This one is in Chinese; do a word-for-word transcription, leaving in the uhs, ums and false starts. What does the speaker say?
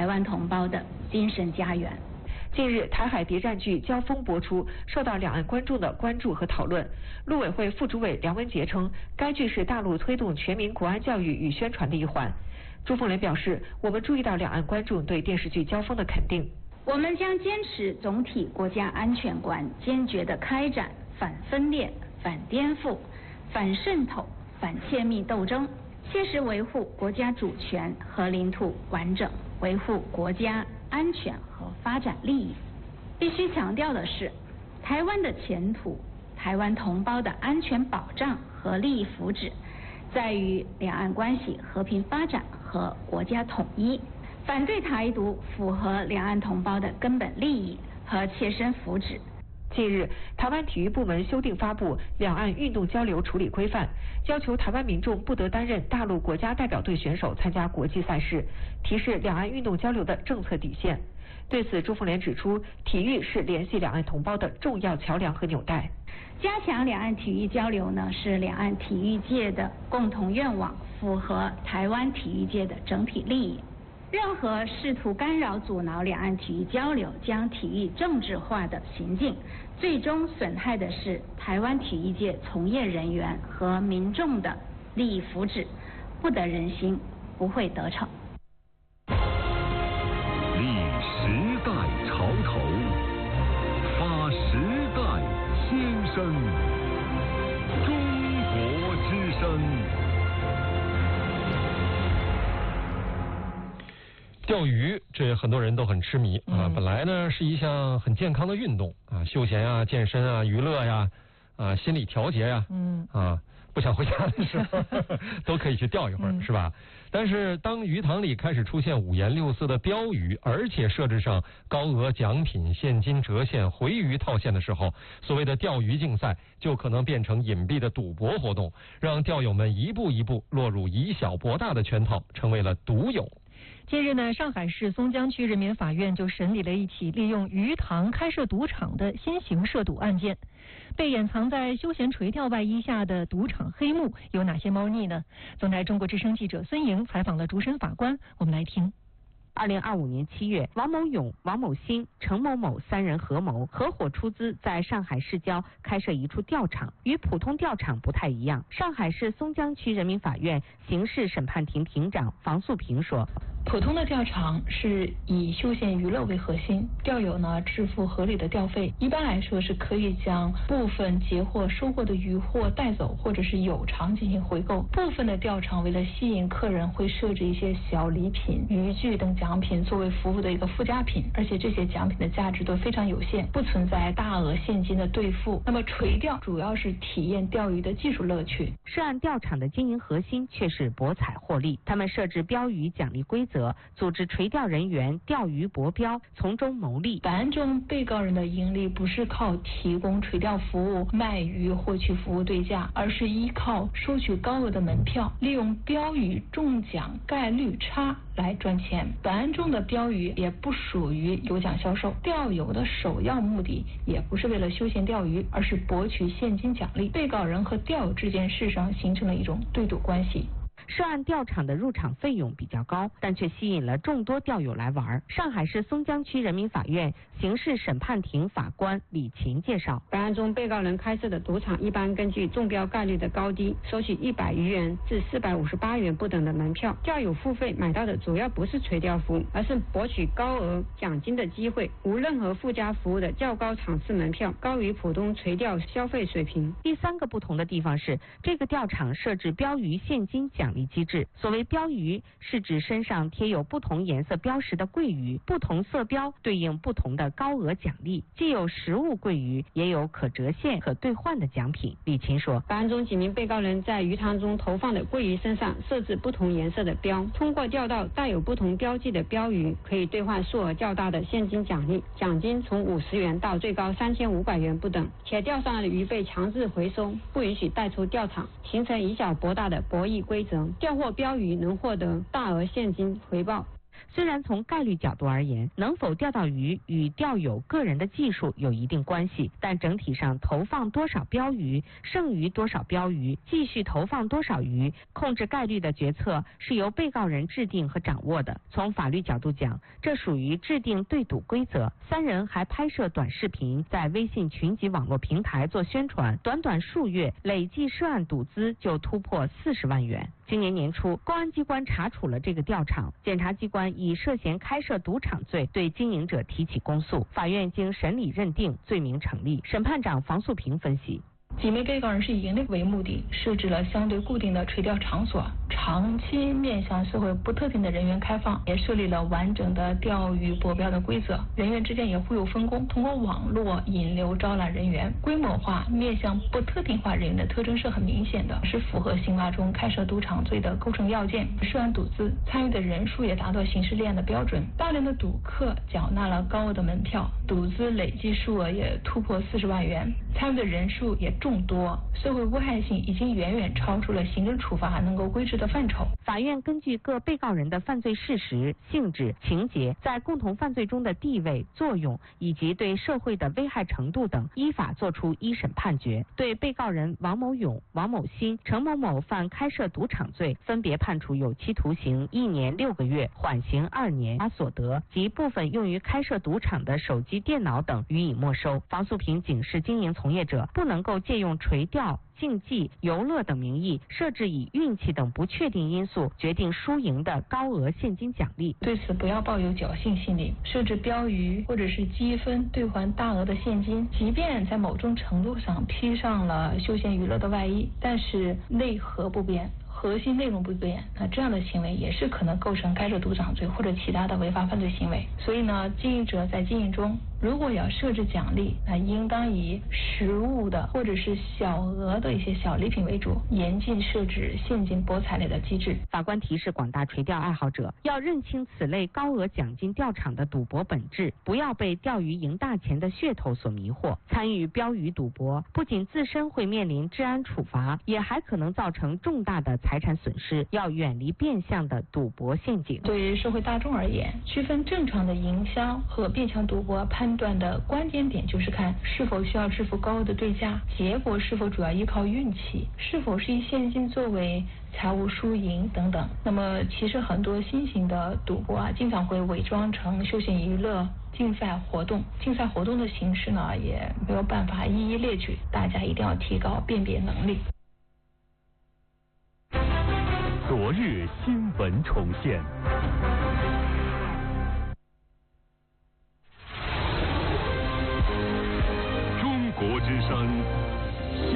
台湾同胞的精神家园。 近日，台海谍战剧《交锋》播出，受到两岸观众的关注和讨论。陆委会副主委梁文杰称，该剧是大陆推动全民国安教育与宣传的一环。朱凤莲表示，我们注意到两岸观众对电视剧《交锋》的肯定。 我们将坚持总体国家安全观，坚决地开展反分裂、反颠覆、反渗透、反窃密斗争，切实维护国家主权和领土完整，维护国家安全和发展利益。必须强调的是，台湾的前途、台湾同胞的安全保障和利益福祉，在于两岸关系和平发展和国家统一。反对台独符合两岸同胞的根本利益和切身福祉。 近日，台湾体育部门修订发布《两岸运动交流处理规范》，要求台湾民众不得担任大陆国家代表队选手参加国际赛事，提示两岸运动交流的政策底线。对此，朱凤莲指出，体育是联系两岸同胞的重要桥梁和纽带。 加强两岸体育交流呢，是两岸体育界的共同愿望，符合台湾体育界的整体利益。任何试图干扰、阻挠两岸体育交流、将体育政治化的行径，最终损害的是台湾体育界从业人员和民众的利益福祉，不得人心，不会得逞。 立时代潮头，发时代先声，中国之声。 钓鱼，这很多人都很痴迷啊。本来呢是一项很健康的运动啊，休闲啊、健身啊、娱乐呀、啊、心理调节呀，嗯啊，不想回家的时候都可以去钓一会儿，是吧？但是当鱼塘里开始出现五颜六色的标语，而且设置上高额奖品、现金折现、回鱼套现的时候，所谓的钓鱼竞赛就可能变成隐蔽的赌博活动，让钓友们一步一步落入以小博大的圈套，成为了赌友。 近日呢，上海市松江区人民法院就审理了一起利用鱼塘开设赌场的新型涉赌案件。被掩藏在休闲垂钓外衣下的赌场黑幕有哪些猫腻呢？总台中国之声记者孙莹采访了主审法官，我们来听。 二零二五年七月，王某勇、王某新、程某某三人合谋，合伙出资在上海市郊开设一处钓场。与普通钓场不太一样，上海市松江区人民法院刑事审判庭庭长房素平说， 普通的钓场是以休闲娱乐为核心，钓友呢支付合理的钓费，一般来说是可以将部分截获收获的渔获带走，或者是有偿进行回购。部分的钓场为了吸引客人，会设置一些小礼品、渔具等奖品作为服务的一个附加品，而且这些奖品的价值都非常有限，不存在大额现金的兑付。那么垂钓主要是体验钓鱼的技术乐趣。 涉案钓场的经营核心却是博彩获利，他们设置标语奖励规则，组织垂钓人员钓鱼博标，从中牟利。 本案中被告人的盈利不是靠提供垂钓服务、卖鱼获取服务对价，而是依靠收取高额的门票，利用标语中奖概率差来赚钱。本案中的标语也不属于有奖销售，钓友的首要目的也不是为了休闲钓鱼，而是博取现金奖励。被告人和钓友之间事实上形成了一种对赌关系。 涉案钓场的入场费用比较高，但却吸引了众多钓友来玩。上海市松江区人民法院刑事审判庭法官李琴介绍， 本案中被告人开设的赌场一般根据中标概率的高低，收取一百余元至四百五十八元不等的门票。钓友付费买到的主要不是垂钓服务，而是博取高额奖金的机会，无任何附加服务的较高场次门票，高于普通垂钓消费水平。 第三个不同的地方是，这个钓场设置标鱼现金奖励机制。所谓标鱼是指身上贴有不同颜色标识的桂鱼，不同色标对应不同的高额奖励，既有实物桂鱼，也有可折现可兑换的奖品。李琴说， 本案中几名被告人在鱼塘中投放的桂鱼身上设置不同颜色的标，通过钓到带有不同标记的标鱼，可以兑换数额较大的现金奖励，奖金从五十元到最高三千五百元不等，且钓上来的鱼被强制回收，不允许带出钓场，形成以小博大的博弈规则。钓获标鱼能获得大额现金回报。 虽然从概率角度而言，能否钓到鱼与钓友个人的技术有一定关系，但整体上投放多少标鱼，剩余多少标鱼，继续投放多少鱼，控制概率的决策是由被告人制定和掌握的。从法律角度讲，这属于制定对赌规则。三人还拍摄短视频，在微信群级网络平台做宣传，短短数月累计涉案赌资就突破四十万元。今年年初，公安机关查处了这个钓场，检察机关以涉嫌开设赌场罪对经营者提起公诉，法院经审理认定罪名成立。审判长房素平分析。 几名被告人是以盈利为目的，设置了相对固定的垂钓场所，长期面向社会不特定的人员开放，也设立了完整的钓鱼博标的规则，人员之间也互有分工，通过网络引流招揽人员，规模化面向不特定化人员的特征是很明显的，是符合刑法中开设赌场罪的构成要件。涉案赌资参与的人数也达到刑事立案的标准，大量的赌客缴纳了高额的门票，赌资累计数额也突破四十万元，参与的人数也众多，社会危害性已经远远超出了行政处罚能够规制的范畴。 法院根据各被告人的犯罪事实、性质、情节，在共同犯罪中的地位、作用以及对社会的危害程度等，依法作出一审判决。对被告人王某勇、王某新、程某某犯开设赌场罪，分别判处有期徒刑一年六个月，缓刑二年，把所得及部分用于开设赌场的手机、电脑等予以没收。房素平警示经营从业者，不能够借用垂钓、竞技、游乐等名义设置以运气等不确定因素决定输赢的高额现金奖励。 对此不要抱有侥幸心理，设置标鱼或者是积分兑换大额的现金，即便在某种程度上披上了休闲娱乐的外衣，但是内核不变，核心内容不变，那这样的行为也是可能构成开设赌场罪或者其他的违法犯罪行为。所以呢，经营者在经营中如果要设置奖励，那应当以实物的或者是小额的一些小礼品为主，严禁设置现金博彩类的机制。 法官提示广大垂钓爱好者，要认清此类高额奖金钓场的赌博本质，不要被钓鱼赢大钱的噱头所迷惑。参与标鱼赌博，不仅自身会面临治安处罚，也还可能造成重大的财产损失，要远离变相的赌博陷阱。 对于社会大众而言，区分正常的营销和变相赌博判断的关键点就是看是否需要支付高额的对价，结果是否主要依靠运气，是否是以现金作为财务输赢等等。那么其实很多新型的赌博啊，经常会伪装成休闲娱乐、竞赛活动，竞赛活动的形式呢也没有办法一一列举，大家一定要提高辨别能力。 昨日新闻重现。中国之声